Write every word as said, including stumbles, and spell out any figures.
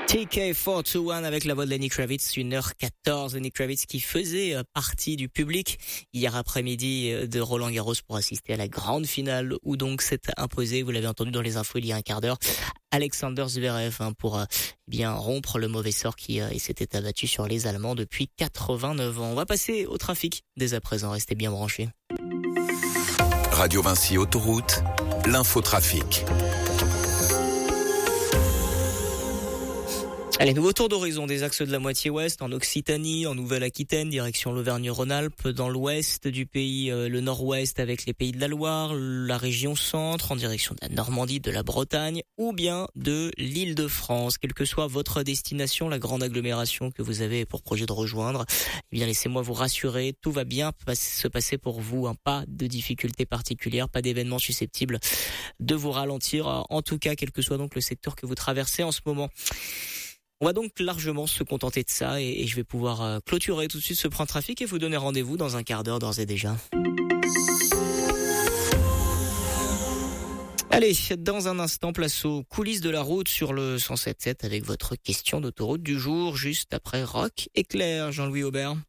T K quatre deux un avec la voix de Lenny Kravitz, une heure quatorze. Lenny Kravitz qui faisait partie du public hier après-midi de Roland Garros pour assister à la grande finale où donc s'est imposé, vous l'avez entendu dans les infos il y a un quart d'heure, Alexander Zverev hein, pour euh, bien rompre le mauvais sort qui euh, s'était abattu sur les Allemands depuis quatre-vingt-neuf ans. On va passer au trafic dès à présent, restez bien branchés. Radio Vinci Autoroute, l'infotrafic. Allez, nouveau tour d'horizon des axes de la moitié ouest, en Occitanie, en Nouvelle-Aquitaine, direction l'Auvergne-Rhône-Alpes, dans l'ouest du pays, euh, le nord-ouest avec les pays de la Loire, la région centre, en direction de la Normandie, de la Bretagne, ou bien de l'Île-de-France. Quelle que soit votre destination, la grande agglomération que vous avez pour projet de rejoindre, eh bien laissez-moi vous rassurer, tout va bien se passer pour vous, hein, pas de difficultés particulières, pas d'événements susceptibles de vous ralentir, en tout cas, quel que soit donc le secteur que vous traversez en ce moment. On va donc largement se contenter de ça et, et je vais pouvoir euh, clôturer tout de suite ce point trafic et vous donner rendez-vous dans un quart d'heure d'ores et déjà. Allez, dans un instant, place aux coulisses de la route sur le cent sept sept avec votre question d'autoroute du jour, juste après Rock Éclair, Jean-Louis Aubert.